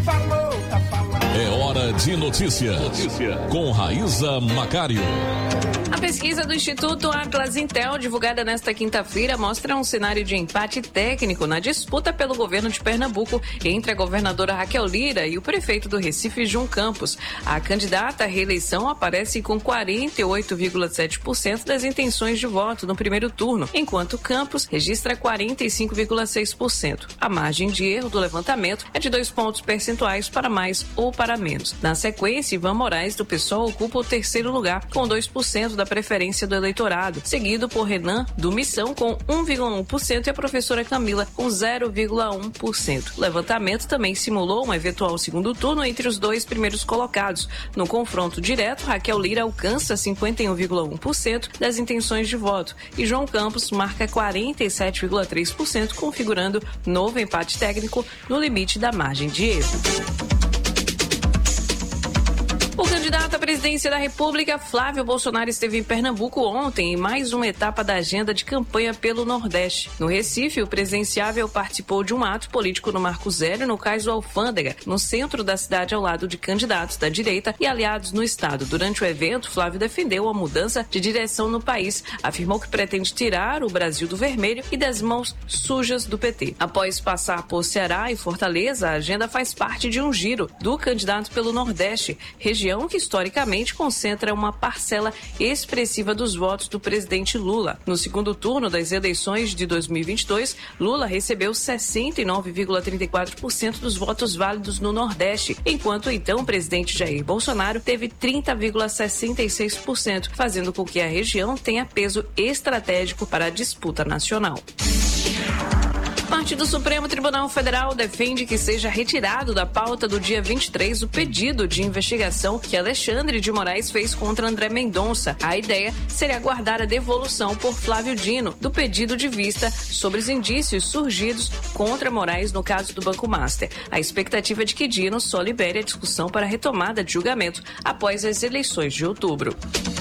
É hora de notícia. Com Raíza Macário. A pesquisa do Instituto Atlas Intel, divulgada nesta quinta-feira, mostra um cenário de empate técnico na disputa pelo governo de Pernambuco entre a governadora Raquel Lira e o prefeito do Recife, João Campos. A candidata à reeleição aparece com 48,7% das intenções de voto no primeiro turno, enquanto Campos registra 45,6%. A margem de erro do levantamento é de 2 pontos percentuais para mais ou para menos. Na sequência, Ivan Moraes, do PSOL, ocupa o terceiro lugar, com 2% da preferência do eleitorado, seguido por Renan, do Missão, com 1,1% e a professora Camila, com 0,1%. O levantamento também simulou um eventual segundo turno entre os dois primeiros colocados. No confronto direto, Raquel Lira alcança 51,1% das intenções de voto e João Campos marca 47,3%, configurando novo empate técnico no limite da margem de erro. O candidato à presidência da República, Flávio Bolsonaro, esteve em Pernambuco ontem em mais uma etapa da agenda de campanha pelo Nordeste. No Recife, o presidenciável participou de um ato político no Marco Zero, no Cais do Alfândega, no centro da cidade, ao lado de candidatos da direita e aliados no estado. Durante o evento, Flávio defendeu a mudança de direção no país, afirmou que pretende tirar o Brasil do vermelho e das mãos sujas do PT. Após passar por Ceará e Fortaleza, a agenda faz parte de um giro do candidato pelo Nordeste, região que historicamente concentra uma parcela expressiva dos votos do presidente Lula. No segundo turno das eleições de 2022, Lula recebeu 69,34% dos votos válidos no Nordeste, enquanto então o presidente Jair Bolsonaro teve 30,66%, fazendo com que a região tenha peso estratégico para a disputa nacional. Parte do Supremo Tribunal Federal defende que seja retirado da pauta do dia 23 o pedido de investigação que Alexandre de Moraes fez contra André Mendonça. A ideia seria aguardar a devolução por Flávio Dino do pedido de vista sobre os indícios surgidos contra Moraes no caso do Banco Master. A expectativa é de que Dino só libere a discussão para a retomada de julgamento após as eleições de outubro.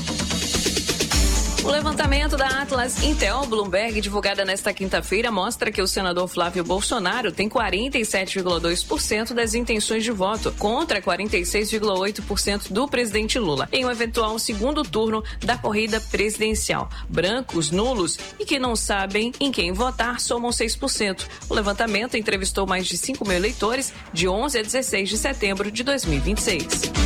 O levantamento da Atlas Intel Bloomberg, divulgada nesta quinta-feira, mostra que o senador Flávio Bolsonaro tem 47,2% das intenções de voto, contra 46,8% do presidente Lula, em um eventual segundo turno da corrida presidencial. Brancos, nulos e que não sabem em quem votar somam 6%. O levantamento entrevistou mais de 5 mil eleitores de 11 a 16 de setembro de 2026.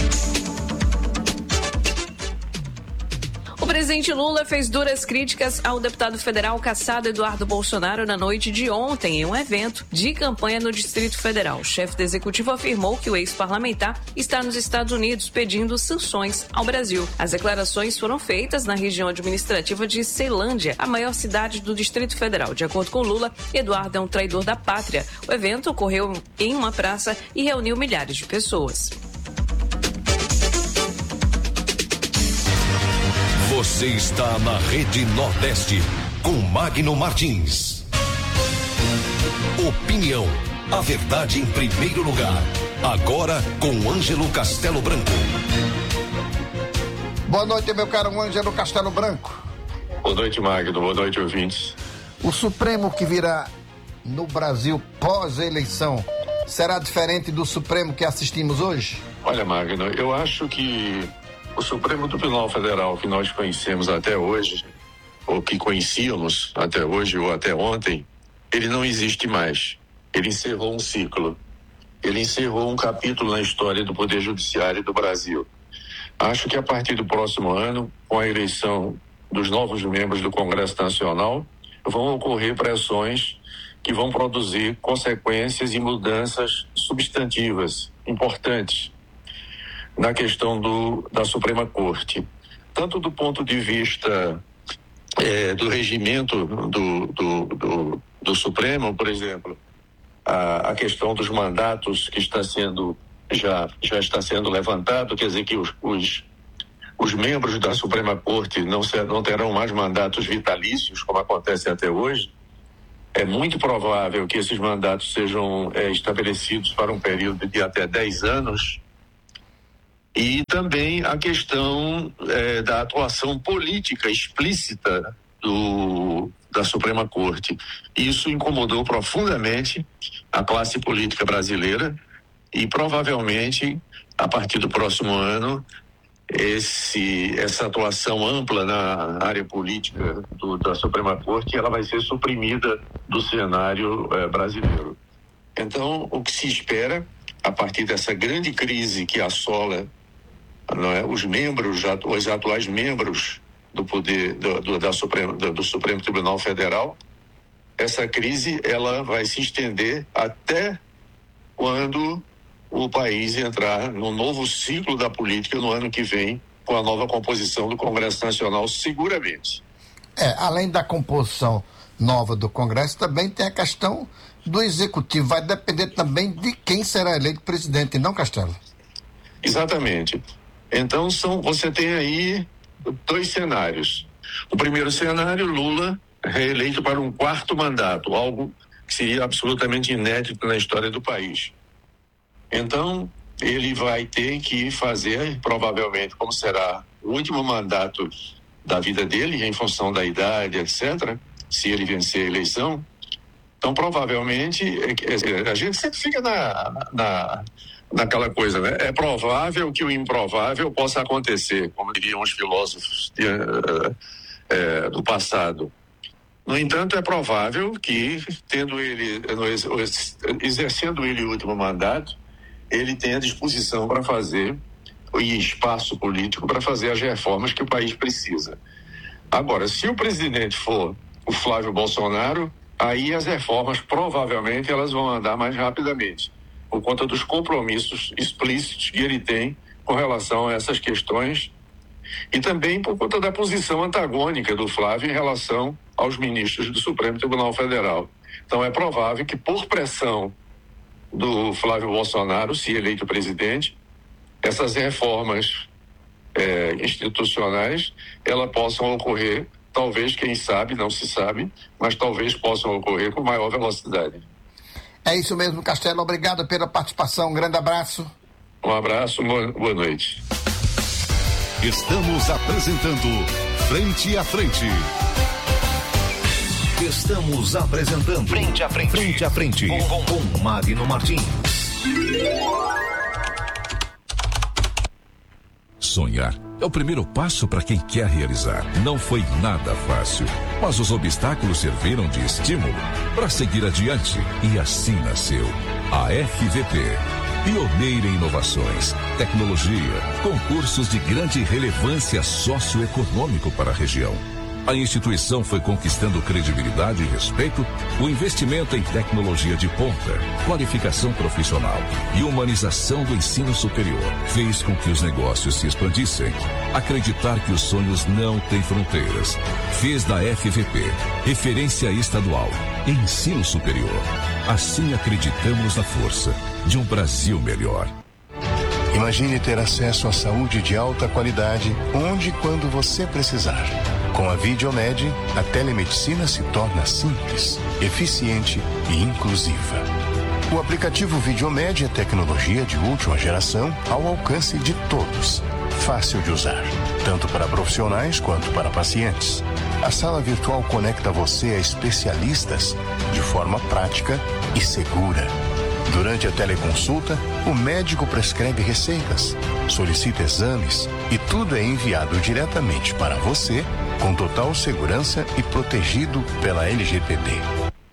O presidente Lula fez duras críticas ao deputado federal cassado Eduardo Bolsonaro na noite de ontem, em um evento de campanha no Distrito Federal. O chefe do executivo afirmou que o ex-parlamentar está nos Estados Unidos pedindo sanções ao Brasil. As declarações foram feitas na região administrativa de Ceilândia, a maior cidade do Distrito Federal. De acordo com Lula, Eduardo é um traidor da pátria. O evento ocorreu em uma praça e reuniu milhares de pessoas. Você está na Rede Nordeste com Magno Martins. Opinião, a verdade em primeiro lugar. Agora com Ângelo Castelo Branco. Boa noite, meu caro Ângelo Castelo Branco. Boa noite, Magno. Boa noite, ouvintes. O Supremo que virá no Brasil pós-eleição será diferente do Supremo que assistimos hoje? Olha, Magno, eu acho que o Supremo Tribunal Federal que nós conhecemos até hoje, ou que conhecíamos até hoje ou até ontem, ele não existe mais. Ele encerrou um ciclo. Ele encerrou um capítulo na história do Poder Judiciário do Brasil. Acho que a partir do próximo ano, com a eleição dos novos membros do Congresso Nacional, vão ocorrer pressões que vão produzir consequências e mudanças substantivas, importantes, na questão da Suprema Corte, tanto do ponto de vista do regimento do Supremo, por exemplo, a questão dos mandatos que está sendo já está sendo levantado, quer dizer que os membros da Suprema Corte não terão mais mandatos vitalícios, como acontece até hoje. É muito provável que esses mandatos sejam estabelecidos para um período de até 10 anos. E também a questão da atuação política explícita da Suprema Corte. Isso incomodou profundamente a classe política brasileira e provavelmente, a partir do próximo ano, essa atuação ampla na área política da Suprema Corte, ela vai ser suprimida do cenário brasileiro. Então, o que se espera, a partir dessa grande crise que assola, não é, os atuais membros do poder do Supremo Tribunal Federal, essa crise ela vai se estender até quando o país entrar no novo ciclo da política no ano que vem, com a nova composição do Congresso Nacional, seguramente. Além da composição nova do Congresso, também tem a questão do Executivo. Vai depender também de quem será eleito presidente, não, Castelo? Exatamente. Então, você tem aí 2 cenários. O primeiro cenário, Lula reeleito para um 4º mandato, algo que seria absolutamente inédito na história do país. Então, ele vai ter que fazer, provavelmente, como será o último mandato da vida dele, em função da idade, etc., se ele vencer a eleição. Então, provavelmente, a gente sempre fica naquela coisa, né? É provável que o improvável possa acontecer, como diriam os filósofos do passado. No entanto, é provável que, exercendo ele o último mandato, ele tenha disposição para fazer, e espaço político para fazer as reformas que o país precisa. Agora, se o presidente for o Flávio Bolsonaro, aí as reformas provavelmente elas vão andar mais rapidamente, por conta dos compromissos explícitos que ele tem com relação a essas questões e também por conta da posição antagônica do Flávio em relação aos ministros do Supremo Tribunal Federal. Então é provável que, por pressão do Flávio Bolsonaro, se eleito presidente, essas reformas institucionais, elas possam ocorrer, talvez, quem sabe, não se sabe, mas talvez possam ocorrer com maior velocidade. É isso mesmo, Castelo. Obrigado pela participação. Um grande abraço. Um abraço, boa noite. Estamos apresentando Frente a Frente. Estamos apresentando Frente a Frente. Frente a Frente. Com Magno Martins. Sonhar é o primeiro passo para quem quer realizar. Não foi nada fácil, mas os obstáculos serviram de estímulo para seguir adiante. E assim nasceu a FVP. Pioneira em inovações, tecnologia, concursos de grande relevância socioeconômico para a região. A instituição foi conquistando credibilidade e respeito, o investimento em tecnologia de ponta, qualificação profissional e humanização do ensino superior fez com que os negócios se expandissem. Acreditar que os sonhos não têm fronteiras fez da FVP referência estadual em ensino superior. Assim acreditamos na força de um Brasil melhor. Imagine ter acesso à saúde de alta qualidade onde e quando você precisar. Com a Videomed, a telemedicina se torna simples, eficiente e inclusiva. O aplicativo Videomed é tecnologia de última geração ao alcance de todos. Fácil de usar, tanto para profissionais quanto para pacientes. A sala virtual conecta você a especialistas de forma prática e segura. Durante a teleconsulta, o médico prescreve receitas, solicita exames e tudo é enviado diretamente para você, com total segurança e protegido pela LGPD.